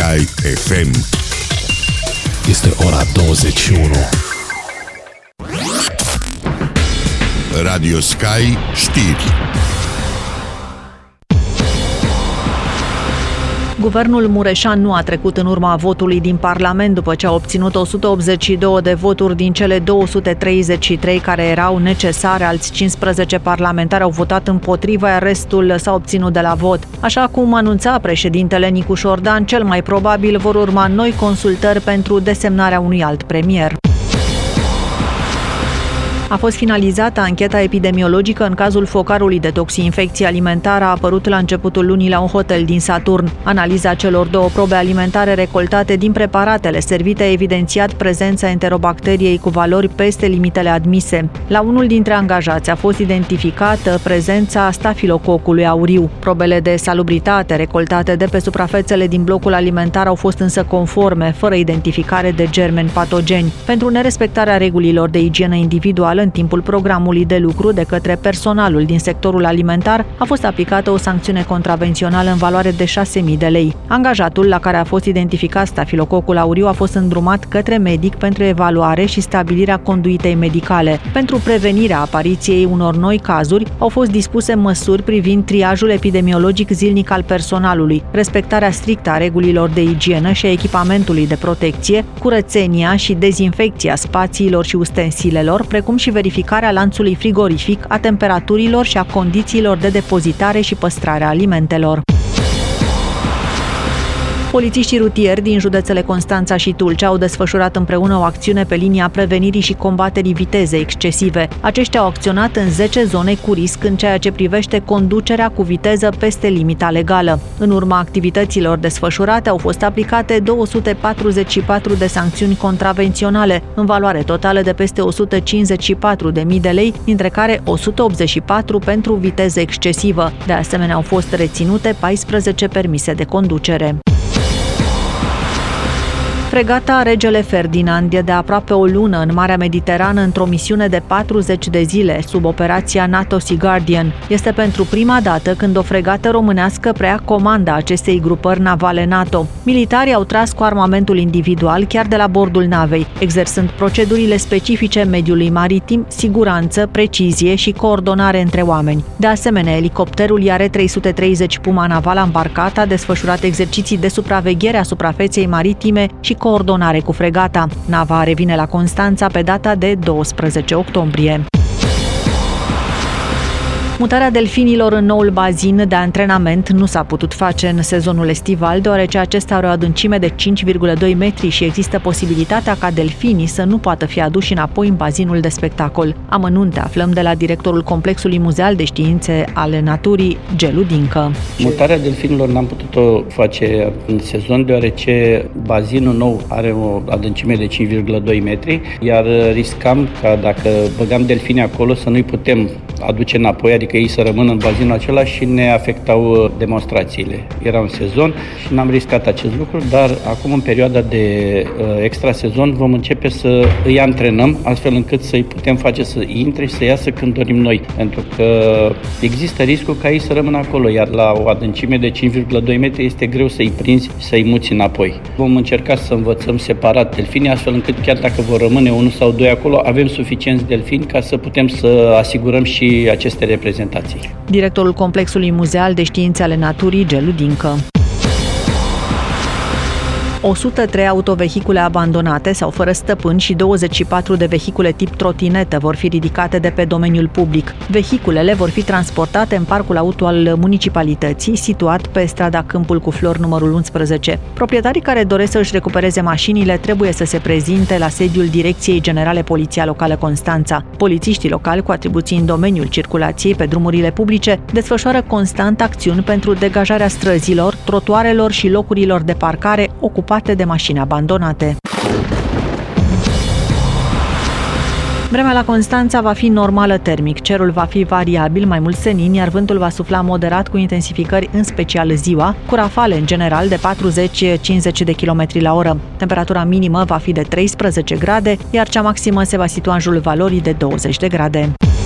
Sky FM. Este ora 21. Radio Sky știri. Guvernul Mureșan nu a trecut în urma votului din Parlament după ce a obținut 182 de voturi din cele 233 care erau necesare. Alți 15 parlamentari au votat împotriva, iar restul s-a obținut de la vot. Așa cum anunța președintele Nicu Șordan, cel mai probabil vor urma noi consultări pentru desemnarea unui alt premier. A fost finalizată ancheta epidemiologică în cazul focarului de toxinfecție alimentară apărut la începutul lunii la un hotel din Saturn. Analiza celor două probe alimentare recoltate din preparatele servite a evidențiat prezența enterobacteriei cu valori peste limitele admise. La unul dintre angajați a fost identificată prezența stafilococului auriu. Probele de salubritate recoltate de pe suprafețele din blocul alimentar au fost însă conforme, fără identificare de germeni patogeni. Pentru nerespectarea regulilor de igienă individuală în timpul programului de lucru de către personalul din sectorul alimentar a fost aplicată o sancțiune contravențională în valoare de 6.000 de lei. Angajatul la care a fost identificat stafilococul auriu a fost îndrumat către medic pentru evaluare și stabilirea conduitei medicale. Pentru prevenirea apariției unor noi cazuri, au fost dispuse măsuri privind triajul epidemiologic zilnic al personalului, respectarea strictă a regulilor de igienă și a echipamentului de protecție, curățenia și dezinfecția spațiilor și ustensilelor, precum și verificarea lanțului frigorific, a temperaturilor și a condițiilor de depozitare și păstrare a alimentelor. Polițiștii rutieri din județele Constanța și Tulcea au desfășurat împreună o acțiune pe linia prevenirii și combaterii vitezei excesive. Aceștia au acționat în 10 zone cu risc în ceea ce privește conducerea cu viteză peste limita legală. În urma activităților desfășurate au fost aplicate 244 de sancțiuni contravenționale, în valoare totală de peste 154.000 de lei, dintre care 184 pentru viteză excesivă. De asemenea, au fost reținute 14 permise de conducere. Fregata Regele Ferdinand e de aproape o lună în Marea Mediterană într-o misiune de 40 de zile sub operația NATO Sea Guardian. Este pentru prima dată când o fregată românească preia comanda acestei grupări navale NATO. Militarii au tras cu armamentul individual chiar de la bordul navei, exersând procedurile specifice mediului maritim, siguranță, precizie și coordonare între oameni. De asemenea, elicopterul Iare 330 Puma naval ambarcat a desfășurat exerciții de supraveghere a suprafeței maritime și coordonare cu fregata. Nava revine la Constanța pe data de 12 octombrie. Mutarea delfinilor în noul bazin de antrenament nu s-a putut face în sezonul estival, deoarece acesta are o adâncime de 5,2 metri și există posibilitatea ca delfinii să nu poată fi aduși înapoi în bazinul de spectacol. Amănunte aflăm de la directorul Complexului Muzeal de Științe ale Naturii, Gelu Dincă. Mutarea delfinilor n-am putut-o face în sezon, deoarece bazinul nou are o adâncime de 5,2 metri, iar riscam ca dacă băgam delfinii acolo să nu-i putem aduce înapoi, adică ei să rămână în bazinul acela și ne afectau demonstrațiile. Era un sezon și n-am riscat acest lucru, dar acum în perioada de extrasezon vom începe să îi antrenăm astfel încât să-i putem face să intre și să iasă când dorim noi, pentru că există riscul ca ei să rămână acolo, iar la o adâncime de 5,2 metri este greu să-i prinzi și să-i muți înapoi. Vom încerca să învățăm separat delfinii, astfel încât chiar dacă vor rămâne unul sau doi acolo, avem suficienți delfini ca să putem să asigurăm și aceste reprezentații. Directorul Complexului Muzeal de Științe ale Naturii, Gelu Dincă. 103 autovehicule abandonate sau fără stăpân și 24 de vehicule tip trotinetă vor fi ridicate de pe domeniul public. Vehiculele vor fi transportate în parcul auto al municipalității, situat pe strada Câmpul cu Flori numărul 11. Proprietarii care doresc să-și recupereze mașinile trebuie să se prezinte la sediul Direcției Generale Poliția Locală Constanța. Polițiștii locali cu atribuții în domeniul circulației pe drumurile publice desfășoară constant acțiuni pentru degajarea străzilor, trotuarelor și locurilor de parcare ocupate de mașini abandonate. Vremea la Constanța va fi normală termic, cerul va fi variabil, mai mult senin, iar vântul va sufla moderat cu intensificări în special ziua, cu rafale în general de 40-50 de km la oră. Temperatura minimă va fi de 13 grade, iar cea maximă se va situa în jurul valorii de 20 de grade.